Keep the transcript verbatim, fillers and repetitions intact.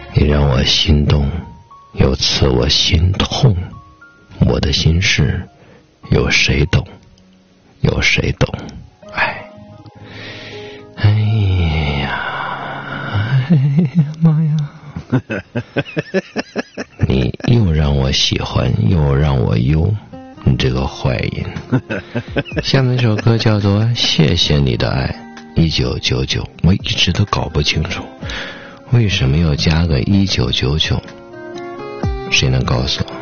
你让我心动，又刺我心痛，我的心事有谁懂？有谁懂？哎，哎呀，哎呀妈呀！你又让我喜欢，又让我忧，你这个坏人。下面这首歌叫做《谢谢你的爱》，一九九九。我一直都搞不清楚，为什么要加个一九九九？谁能告诉我？